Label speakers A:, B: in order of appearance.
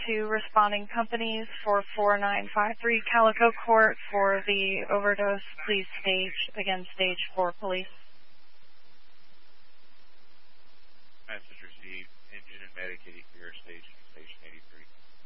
A: to responding companies for 4953 Calico Court for the overdose. Please stage 4 police.
B: Message received. Engine and Medicaid here, station 83.